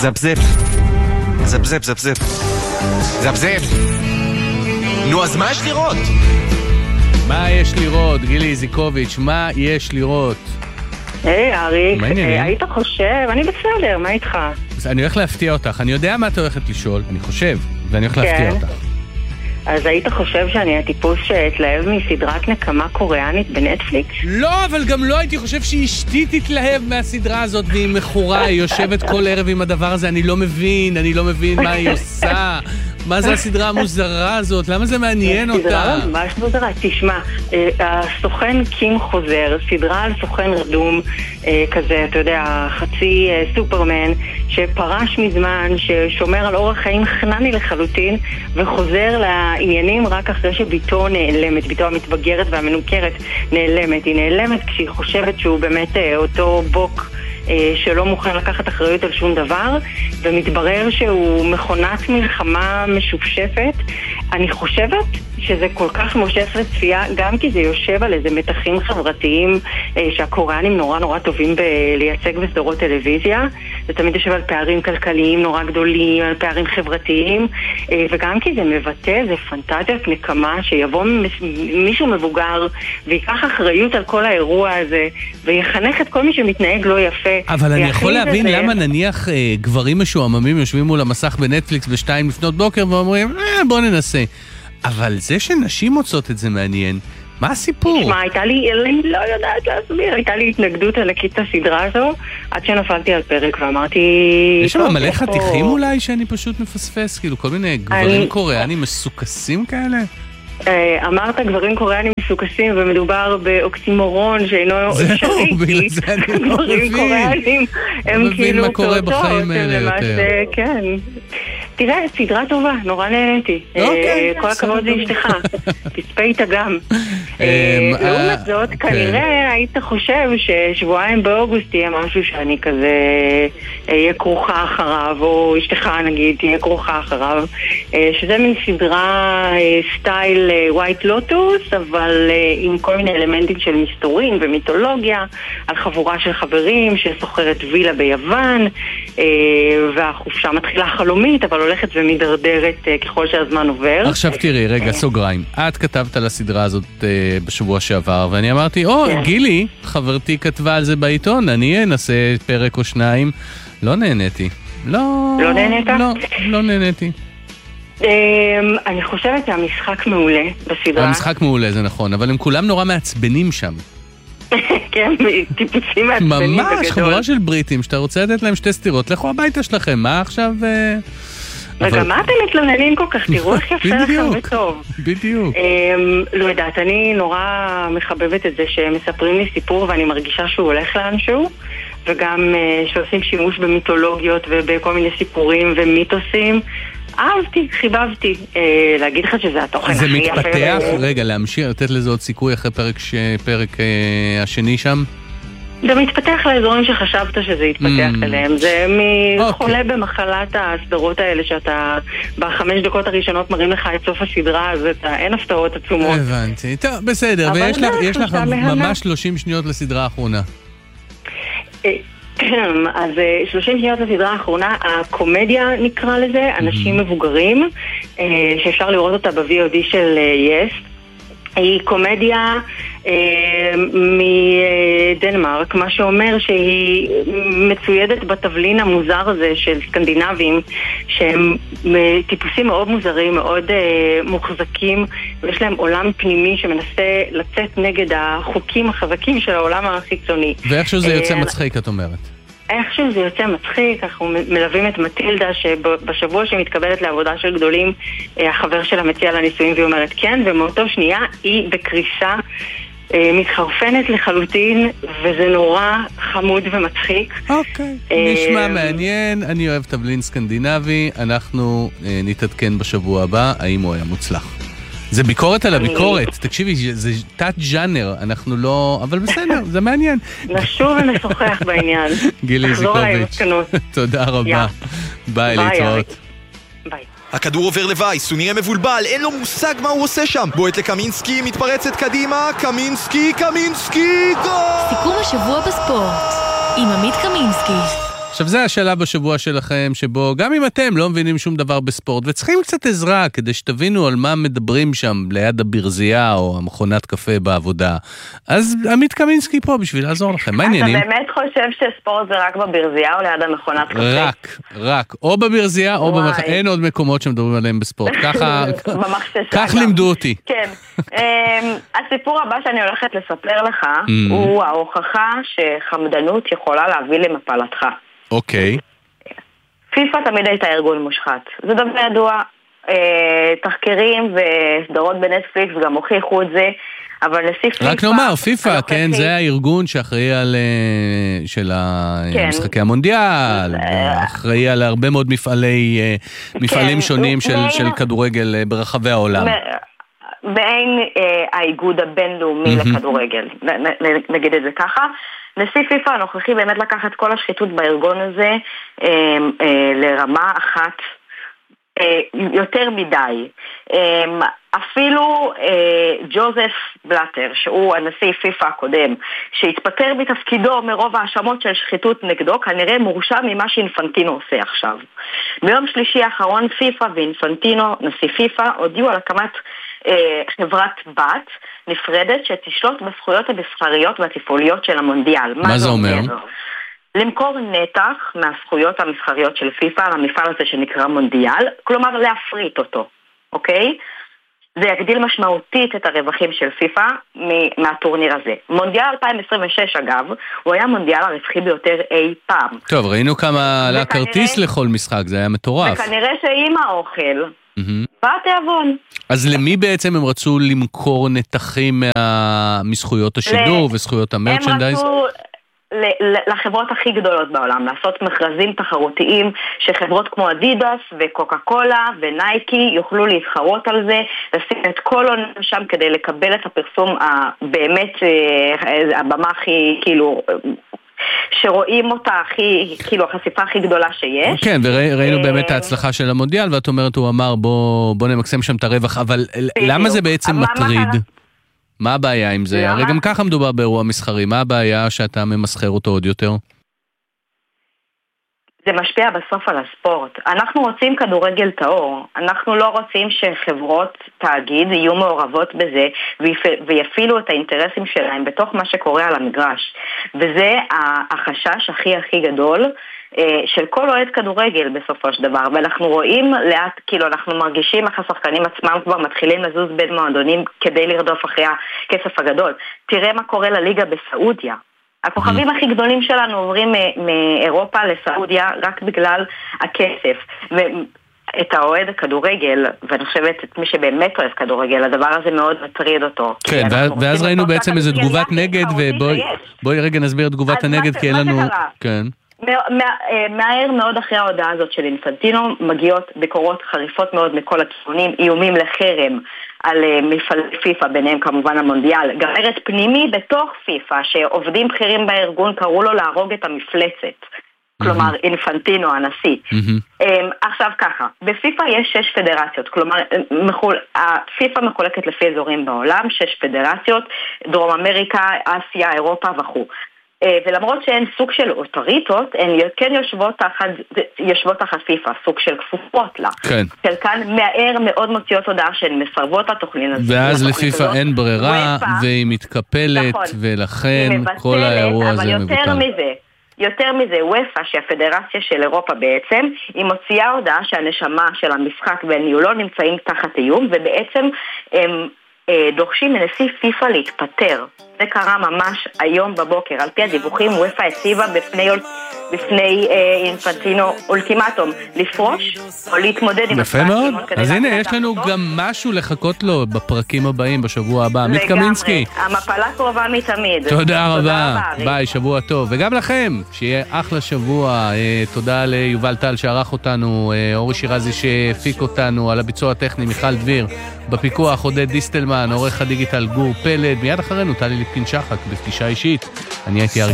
זפזפ. זפזפ, זפזפ. זפזפ. נו, אז מה יש לראות? מה יש לראות, גילי איזיקוביץ', מה יש לראות? היי, אריק, היית חושב? אני בסדר, מה איתך? אני הולך להפתיע אותך, אני יודע מה אתה הולכת לשאול, אני חושב, ואני הולך להפתיע אותך. אז היית חושב שאני הטיפוס שהתלהב מסדרת נקמה קוריאנית בנטפליקס? לא, אבל גם לא הייתי חושב שאשתי תתלהב מהסדרה הזאת, והיא מכורה, היא יושבת כל ערב עם הדבר הזה, אני לא מבין מה היא עושה. מה זה הסדרה המוזרה הזאת? למה זה מעניין אותה? סדרה ממש מוזרה. תשמע, הסוכן קים חוזר, סדרה על סוכן רדום כזה, אתה יודע, חצי סופרמן, שפרש מזמן, ששומר על אורח חיים חנני לחלוטין, וחוזר לעניינים רק אחרי שביתו נעלמת, ביתו המתבגרת והמנוכרת נעלמת. היא נעלמת כשהיא חושבת שהוא באמת אותו בוק שלא מוכן לקחת אחריות על שום דבר, ומתברר שהוא מכונת מלחמה משופשפת. אני חושבת שזה כל כך מושך לצפייה, גם כי זה יושב על איזה מתחים חברתיים שהקוריאנים נורא נורא טובים לייצג בסדרות טלוויזיה. זה תמיד יושב על פערים כלכליים נורא גדולים, על פערים חברתיים, וגם כי זה מבטא, זה פנטזיית נקמה, שיבוא מישהו מבוגר ויקח אחריות על כל האירוע הזה, ויחנך את כל מי שמתנהג לא יפה. אבל אני יכול להבין למה נניח גברים משועממים יושבים מול המסך בנטפליקס בשתיים לפנות בוקר ואומרים, בוא ננסה. אבל זה שנשים מוצאות את זה מעניין, מה הסיפור? תשמע, אני לא יודעת להסביר, הייתה לי התנגדות ענקית הסדרה הזו, עד שנפלתי על פרק ואמרתי... יש שם מלא חתיכים אולי שאני פשוט מפספס, כאילו כל מיני גברים קוריאנים מסוכסים כאלה? אמרת גברים קוריאנים מסוכסים ומדובר באוקסימורון שאינו אפשרי, בגלל זה אני לא מבין. גברים קוריאנים הם כאילו טוטות, כן. תראה, סדרה טובה, נורא נהניתי. כל הכבוד לאשתך, תצפה איתה גם. לעומת זאת, כנראה היית חושב ששבועיים באוגוסט יהיה משהו שאני כזה אהיה כרוכה אחריו, או אשתך נגיד תהיה כרוכה אחריו, שזה מין סדרה סטייל ווייט לוטוס, אבל עם כל מיני אלמנטים של מסתורים ומיתולוגיה, על חבורה של חברים שסוחרת וילה ביוון, והחופשה מתחילה חלומית, אבל הולכת ומדרדרת ככל שהזמן עובר. עכשיו תראי, רגע, סוגריים. את כתבת על הסדרה הזאת בשבוע שעבר, ואני אמרתי, גילי, חברתי כתבה על זה בעיתון, אני אנסה פרק או שניים. לא נהניתי. לא נהנית? לא נהניתי. אני חושבת שהמשחק מעולה בסדרה. המשחק מעולה, זה נכון, אבל הם כולם נורא מעצבנים שם. כן, טיפוסים מעצבנים בגדול. ממש, חברה של בריטים, שאתה רוצה לתת להם שתי סתירות, לכו הביתה שלכם, מה עכשיו... וגם מה אתם מתלוננים כל כך? תראו איך יפה לכם וטוב. בדיוק. לא יודעת, אני נורא מחבבת את זה שמספרים לי סיפור ואני מרגישה שהוא הולך לאנשהו, וגם שעושים שימוש במיתולוגיות ובכל מיני סיפורים ומיתוסים. אהבתי, חיבבתי. להגיד לך שזה התוכן הכי יפה. זה מתפתח? רגע, להמשיך, לתת לזה עוד סיכוי אחרי פרק השני שם? זה מתפתח לאזורים שחשבת שזה יתפתח אליהם. זה מחולה במחלת הסדרות האלה שאתה בחמש דקות הראשונות מראים לך את סוף הסדרה, אז אין הפתעות עצומות. הבנתי. טוב, בסדר. ויש לך ממש 30 שניות לסדרה האחרונה. אז 30 שניות לסדרה האחרונה, הקומדיה נקרא לזה, אנשים מבוגרים, שאפשר לראות אותה ב-VOD של יס. היא קומדיה מדנמרק, מה שאומר שהיא מצוידת בתבלין המוזר הזה של סקנדינבים, שהם טיפוסים מאוד מוזרים, מאוד מוחזקים, ויש להם עולם פנימי שמנסה לצאת נגד החוקים החזקים של העולם החיצוני. ואיכשהו זה יוצא מצחיק, את אומרת? איכשהו זה יוצא מצחיק. אנחנו מלווים את מטילדה שבשבוע שמתקבלת לעבודה של גדולים, החבר שלה מציע לנישואים והיא אומרת כן, ומאותו שנייה היא בקריסה מתחרפנת לחלוטין, וזה נורא חמוד ומצחיק. אוקיי, נשמע מעניין. אני אוהב תבלין סקנדינבי. אנחנו נתעדכן בשבוע הבא האם הוא היה מוצלח. זה ביקורת על הביקורת. תקשיבי, זה תת ז'אנר, אנחנו לא... אבל בסדר, זה מעניין. נשוב ונשוחח בעניין. גילי איזיקוביץ', תודה רבה. ביי, להתראות. ביי. הכדור עובר לווייס, הוא נראה מבולבל, אין לו מושג מה הוא עושה שם. בועט לקמינסקי, מתפרצת קדימה, קמינסקי, גול! סיכום השבוע בספורט עם עמית קמינסקי. עכשיו זה השלב בשבוע שלכם, שבו גם אם אתם לא מבינים שום דבר בספורט, וצריכים קצת עזרה כדי שתבינו על מה מדברים שם ליד הברזייה או המכונת קפה בעבודה, אז עמית קמינסקי פה בשביל לעזור לכם. מה העניינים? אתה באמת חושב שספורט זה רק בברזייה או ליד המכונת קפה? רק. או בברזייה או במכונת, אין עוד מקומות שמדברים עליהם בספורט. כך לימדו אותי. כן. הסיפור הבא שאני הולכת לספר לך, הוא ההוכחה שחמדנות יכולה להביא למפלתך. אוקיי. פיפה תמיד הייתה ארגון מושחת. זה דבר ידוע. תחקירים וסדרות בנטפליקס גם הוכיחו את זה, אבל נשיא פיפה... רק נאמר, פיפה, כן, זה הארגון שאחראי על של המשחקי המונדיאל, אחראי על הרבה מאוד מפעלים שונים של כדורגל ברחבי העולם. בעין האיגוד הבינלאומי לכדורגל, נגיד את זה ככה. נשיא פיפה הנוכחי באמת לקח את כל השחיתות בארגון הזה לרמה אחת יותר מדי. אפילו ג'וזף בלאטר, שהוא הנשיא פיפה הקודם, שהתפטר מתפקידו מרוב האשמות של שחיתות נגדו, כנראה מורשע ממה שאינפנטינו עושה עכשיו. ביום שלישי האחרון פיפה ואינפנטינו, נשיא פיפה, הודיעו על הקמת חברת בת נפרדת שתשלוט בזכויות המסחריות והתפעוליות של המונדיאל. מה זה אומר? למכור נתח מהזכויות המסחריות של פיפה על המפעל הזה שנקרא מונדיאל, כלומר להפריט אותו, אוקיי? זה יגדיל משמעותית את הרווחים של פיפה מהטורניר הזה. מונדיאל 2026 אגב, הוא היה מונדיאל הרווחי ביותר אי פעם. טוב, ראינו כמה עלה כרטיס לכל משחק, זה היה מטורף. וכנראה שעם האוכל, בא תיאבון. אז למי בעצם הם רצו למכור נתחים מזכויות השידור וזכויות המרצ'נדייז? הם רצו לחברות הכי גדולות בעולם, לעשות מכרזים תחרותיים שחברות כמו אדידס וקוקה קולה ונייקי יוכלו להתחרות על זה, לשים את כל עונם שם כדי לקבל את הפרסום באמת, הבמה הכי כאילו שרואים אותה הכי, כאילו החשיפה הכי גדולה שיש. כן, וראינו באמת ההצלחה של המונדיאל, ואת אומרת, הוא אמר בוא נמקסם שם את הרווח, אבל למה זה בעצם מטריד? מה הבעיה עם זה? הרי גם ככה מדובר באירוע מסחרי, מה הבעיה שאתה ממסחר אותו עוד יותר? זה משפיע בסוף על הספורט. אנחנו רוצים כדורגל טהור. אנחנו לא רוצים שחברות תאגיד יהיו מעורבות בזה ויפעילו את האינטרסים שלהם בתוך מה שקורה על המגרש. וזה החשש הכי גדול של כל אוהד כדורגל בסופו של דבר. ואנחנו רואים לאט, כאילו אנחנו מרגישים איך השחקנים עצמם כבר מתחילים לזוז בין מועדונים כדי לרדוף אחרי הכסף הגדול. תראה מה קורה לליגה בסעודיה. הכוכבים הכי גדולים שלנו עוברים מאירופה לסעודיה רק בגלל הכסף. ואת האוהד הכדורגל, ואני חושבת את מי שבאמת אוהב כדורגל, הדבר הזה מאוד מטריד אותו. כן, ואז ראינו בעצם איזו תגובת נגד, ובואי רגע נסביר את תגובת הנגד, כי אין לנו... מהר מאוד אחרי ההודעה הזאת של אינפנטינו מגיעות ביקורות חריפות מאוד מכל הכיוונים, איומים לחרם על מפעלי פיפה, ביניהם כמובן המונדיאל, גם מרד פנימי בתוך פיפה שעובדים בכירים בארגון קראו לו להרוג את המפלצת, כלומר אינפנטינו הנשיא. עכשיו ככה, בפיפה יש 6 פדרציות, כלומר פיפה מחולקת לפי אזורים בעולם, 6 פדרציות, דרום אמריקה, אסיה, אירופה וכו'. ולמרות שהן סוג של אוטוריטות, הן כן יושבות תחת פיפה, סוג של כפופות לה. כן. חלקן מהר מאוד מוציאות הודעה שהן מסרבות התוכנית הזאת. ואז לפיפה אין ברירה, והיא מתקפלת, ולכן כל האירוע הזה מבוטל. יותר מזה, וויפה, שהפדרציה של אירופה בעצם, היא מוציאה הודעה שהנשמה של המשחק והניהולו נמצאים תחת איום, ובעצם הם דורשים מנשיא פיפה להתפטר. זה קרה ממש היום בבוקר. על פי הדיווחים, וויפה הציבה בפני אינפנטינו אולטימטום, לפרוש או להתמודד עם... יפה מאוד. אז הנה, יש לנו גם משהו לחכות לו בפרקים הבאים, בשבוע הבא. עמית קמינסקי. המפלה קרובה מתמיד. תודה רבה. ביי, שבוע טוב. וגם לכם, שיהיה אחלה שבוע. תודה ליובל טל שערך אותנו, אורי שירזי שהפיק אותנו, על הביצוע הטכני מיכל דביר, בפיקוח עודד דיסטלמן, עורך הדיגיטל גור פלד. מיד אחרינו טלי ליפקין שחק בפגישה אישית. אני הייתי